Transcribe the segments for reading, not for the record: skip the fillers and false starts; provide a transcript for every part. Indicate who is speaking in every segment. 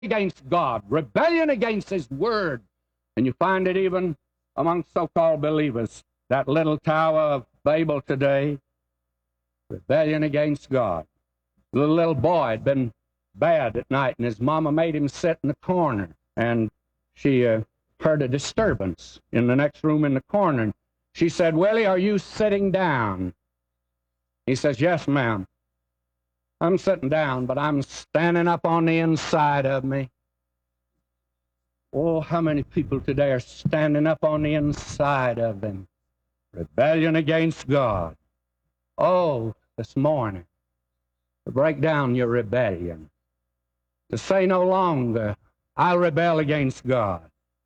Speaker 1: against God, rebellion against His Word. And you find it even among so-called believers. That little Tower of Babel today, rebellion against God. The little boy had been bad at night, and his mama made him sit in the corner, and she heard a disturbance in the next room in the corner. And she said, "Willie, are you sitting down?" He says, "Yes, ma'am. I'm sitting down, but I'm standing up on the inside of me." Oh, how many people today are standing up on the inside of them? Rebellion against God. Oh, this morning, to break down your rebellion, to say no longer, "I'll rebel against God."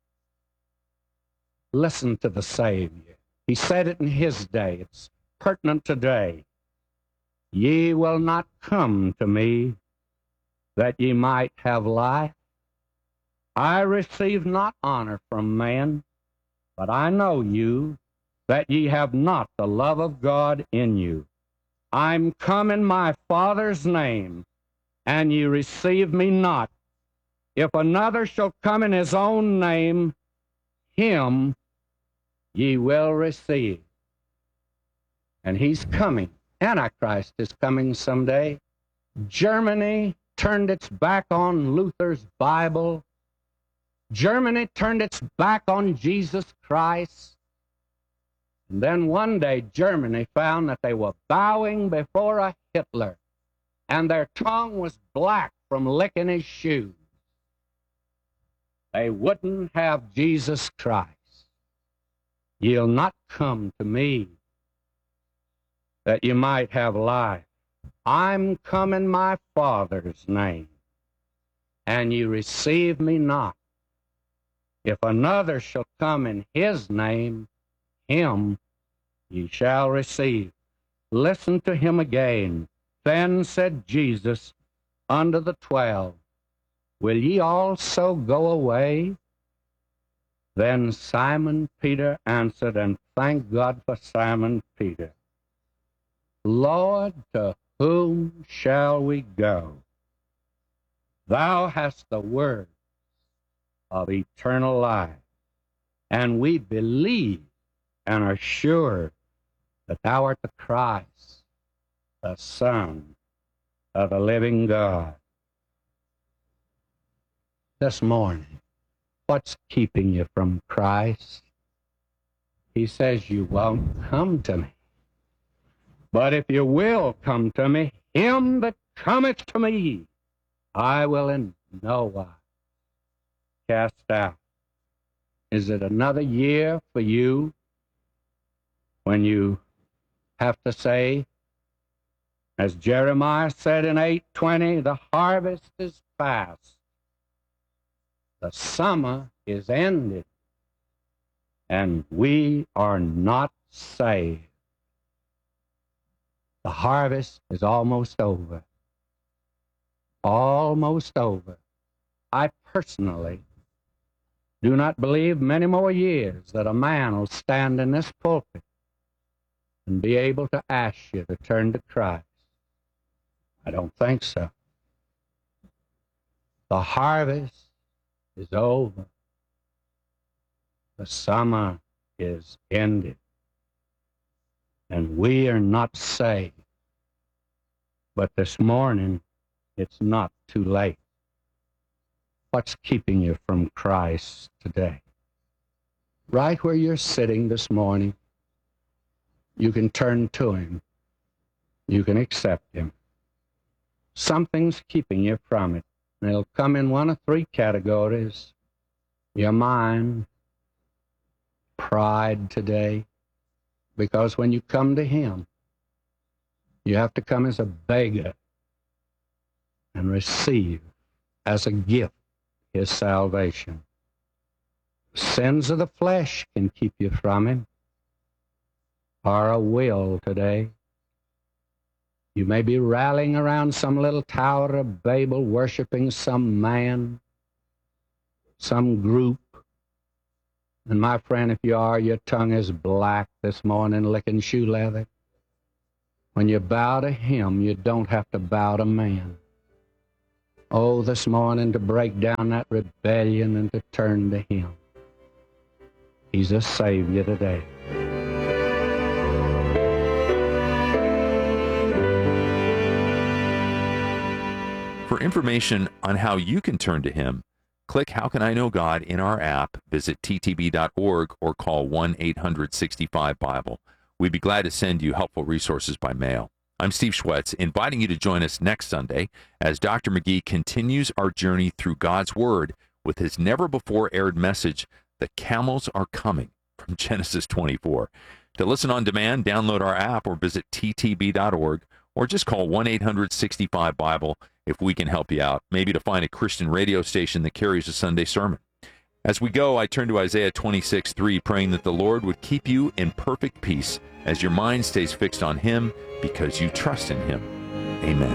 Speaker 1: Listen to the Savior. He said it in His day. It's pertinent today. "Ye will not come to me that ye might have life. I receive not honor from man, but I know you, that ye have not the love of God in you. I'm come in my Father's name, and ye receive me not. If another shall come in his own name, him ye will receive." And He's coming. Antichrist is coming someday. Germany turned its back on Luther's Bible. Germany turned its back on Jesus Christ. And then one day Germany found that they were bowing before a Hitler, and their tongue was black from licking his shoes. They wouldn't have Jesus Christ. "Ye'll not come to me that you might have life. I'm come in my Father's name, and ye receive me not. If another shall come in His name, him ye shall receive." Listen to Him again. "Then said Jesus unto the 12, Will ye also go away? Then Simon Peter answered," and thank God for Simon Peter, "Lord, to whom shall we go? Thou hast the word of eternal life, and we believe and are sure that Thou art the Christ, the Son of the living God." This morning, what's keeping you from Christ? He says, "You won't come to me. But if you will come to me, him that cometh to me, I will in no wise cast out." Is it another year for you when you have to say, as Jeremiah said in 8:20, "The harvest is past, the summer is ended, and we are not saved"? The harvest is almost over. Almost over. I personally do not believe many more years that a man will stand in this pulpit and be able to ask you to turn to Christ. I don't think so. The harvest is over. The summer is ended, and we are not saved. But this morning, it's not too late. What's keeping you from Christ today? Right where you're sitting this morning, you can turn to Him. You can accept Him. Something's keeping you from it. And it'll come in one of three categories. Your mind, pride today. Because when you come to Him, you have to come as a beggar and receive as a gift His salvation. Sins of the flesh can keep you from Him, or a will today. You may be rallying around some little Tower of Babel, worshiping some man, some group. And my friend, if you are, your tongue is black this morning, licking shoe leather. When you bow to Him, you don't have to bow to man. Oh, this morning to break down that rebellion and to turn to Him. He's a Savior today.
Speaker 2: For information on how you can turn to Him, click How Can I Know God in our app, visit ttb.org, or call 1-800-65-BIBLE. We'd be glad to send you helpful resources by mail. I'm Steve Schwetz, inviting you to join us next Sunday as Dr. McGee continues our journey through God's Word with his never-before-aired message, The Camels Are Coming, from Genesis 24. To listen on demand, download our app or visit ttb.org, or just call 1-800-65-BIBLE if we can help you out, maybe to find a Christian radio station that carries a Sunday sermon. As we go, I turn to Isaiah 26:3, praying that the Lord would keep you in perfect peace as your mind stays fixed on Him because you trust in Him. Amen.